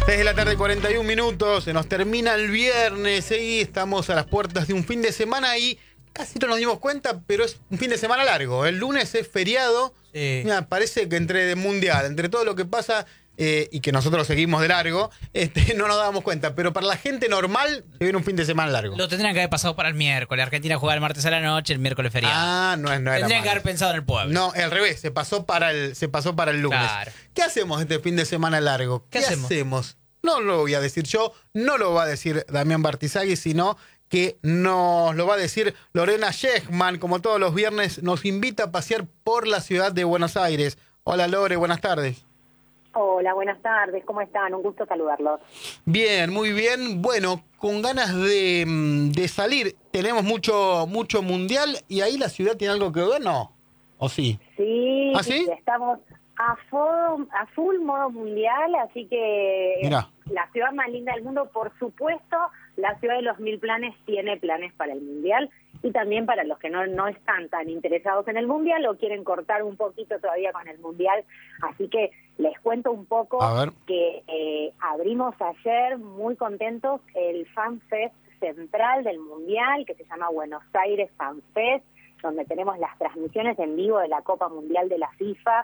6 de la tarde, 41 minutos, se nos termina el viernes y estamos a las puertas de un fin de semana y casi no nos dimos cuenta, pero es un fin de semana largo. El lunes es feriado. Sí. Mira, parece que entre mundial, entre todo lo que pasa y que nosotros seguimos de largo, no nos damos cuenta. Pero para la gente normal se viene un fin de semana largo. Lo tendrían que haber pasado para el miércoles. Argentina juega el martes a la noche, el miércoles feriado. Ah, no era Tendrían que malo. haber pensado en el pueblo. No, al revés, se pasó para el lunes. Claro. ¿Qué hacemos este fin de semana largo? ¿Qué hacemos? No lo voy a decir yo, no lo va a decir Damián Bartizagui, sino que nos lo va a decir Lorena Shechman, como todos los viernes, nos invita a pasear por la ciudad de Buenos Aires. Hola Lore, buenas tardes. Hola, buenas tardes, ¿cómo están? Un gusto saludarlos. Bien, muy bien. Bueno, con ganas de salir, tenemos mucho mundial y ahí la ciudad tiene algo que ver, ¿no? ¿O sí? Sí, ¿Ah, sí? estamos a full modo mundial, así que Mirá. la ciudad más linda del mundo, por supuesto, la ciudad de los 1000 planes tiene planes para el mundial y también para los que no están tan interesados en el mundial o quieren cortar un poquito todavía con el mundial. Así que les cuento un poco A ver. que abrimos ayer muy contentos el Fan Fest central del mundial, que se llama Buenos Aires Fan Fest, donde tenemos las transmisiones en vivo de la Copa Mundial de la FIFA,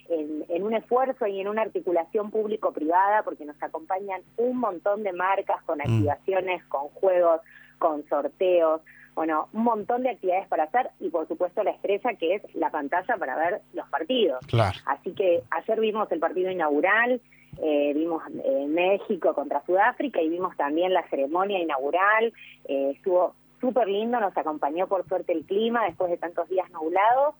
en un esfuerzo y en una articulación público-privada, porque nos acompañan un montón de marcas con activaciones, con juegos, con sorteos, bueno, un montón de actividades para hacer y por supuesto la estrella que es la pantalla para ver los partidos. Claro. Así que ayer vimos el partido inaugural, vimos México contra Sudáfrica y vimos también la ceremonia inaugural, estuvo súper lindo, nos acompañó por suerte el clima después de tantos días nublados.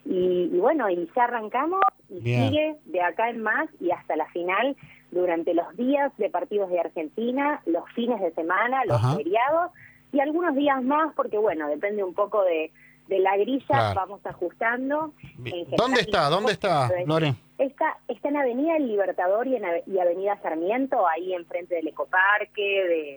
Y bueno, y ya arrancamos y Bien. sigue de acá en más y hasta la final durante los días de partidos de Argentina, los fines de semana, los Ajá. feriados y algunos días más porque bueno, depende un poco de la grilla, Claro. vamos ajustando. Bien. ¿Dónde está, Lore? Está en Avenida El Libertador y Avenida Sarmiento, ahí enfrente del Ecoparque,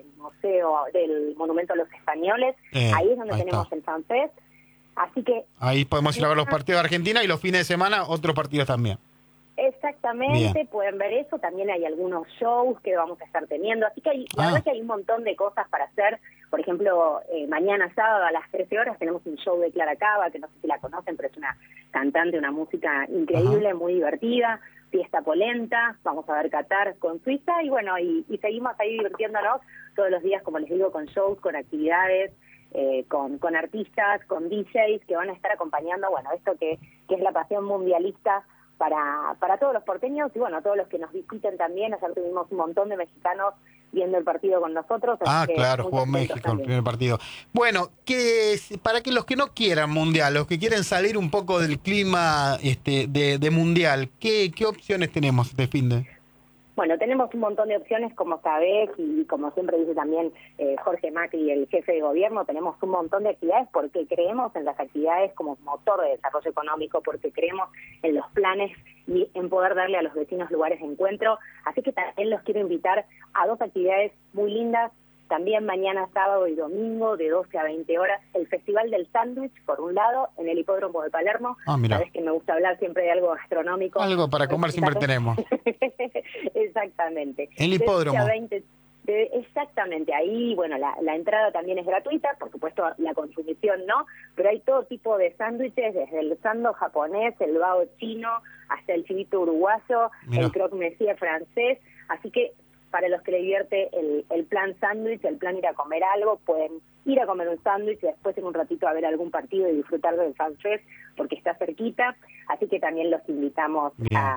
del Monumento a los Españoles, ahí es donde ahí tenemos está. el FanFest. Así que Ahí podemos ir a ver los partidos de Argentina y los fines de semana otros partidos también. exactamente, Bien. pueden ver eso, también hay algunos shows que vamos a estar teniendo, así que la verdad que hay un montón de cosas para hacer. Por ejemplo, mañana sábado a las 13 horas tenemos un show de Clara Cava, que no sé si la conocen, pero es una cantante, una música increíble, muy divertida, fiesta polenta, vamos a ver Qatar con Suiza y bueno, y seguimos ahí divirtiéndonos todos los días, como les digo, con shows, con actividades, con artistas, con DJs que van a estar acompañando, bueno, esto que es la pasión mundialista para todos los porteños y bueno, todos los que nos visiten también. Ayer tuvimos un montón de mexicanos viendo el partido con nosotros. Ah, así que claro, muy jugó contentos México el también. primer partido. Bueno, para que los que no quieran mundial, los que quieren salir un poco del clima de mundial, ¿qué opciones tenemos este fin de? Bueno, tenemos un montón de opciones, como sabés, y como siempre dice también Jorge Macri, el jefe de gobierno, tenemos un montón de actividades porque creemos en las actividades como motor de desarrollo económico, porque creemos en los planes y en poder darle a los vecinos lugares de encuentro. Así que también los quiero invitar a dos actividades muy lindas. También mañana, sábado y domingo, de 12 a 20 horas, el Festival del Sándwich, por un lado, en el Hipódromo de Palermo. Ah, mira. Sabés que me gusta hablar siempre de algo gastronómico. Algo para comer siempre tenemos. Exactamente. El De 12 a hipódromo. 20, exactamente. Ahí, bueno, la entrada también es gratuita, por supuesto la consumición no, pero hay todo tipo de sándwiches, desde el sando japonés, el bao chino, hasta el chivito uruguayo, Mirá. el croque monsieur francés. Así que para los que le divierte el plan sándwich, el plan ir a comer algo, pueden ir a comer un sándwich y después en un ratito a ver algún partido y disfrutar del FanFest porque está cerquita, así que también los invitamos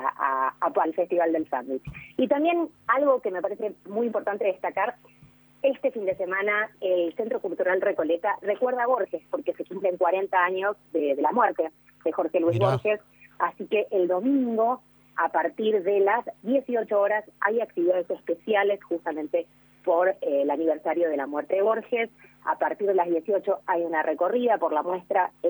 al Festival del Sándwich. Y también algo que me parece muy importante destacar, este fin de semana el Centro Cultural Recoleta recuerda a Borges porque se cumplen 40 años de la muerte de Jorge Luis Mirá. Borges, así que el domingo a partir de las 18 horas hay actividades especiales justamente por el aniversario de la muerte de Borges. A partir de las 18 hay una recorrida por la muestra